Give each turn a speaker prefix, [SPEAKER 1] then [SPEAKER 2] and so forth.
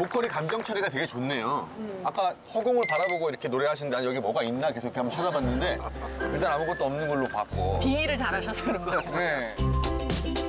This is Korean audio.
[SPEAKER 1] 보컬이 감정 처리가 되게 좋네요. 아까 허공을 바라보고 이렇게 노래하신다. 여기 뭐가 있나 계속 이렇게 한번 찾아봤는데 일단 아무것도 없는 걸로 봤고.
[SPEAKER 2] 빙의를 잘하셔서 그런 거 같아요.
[SPEAKER 1] 네.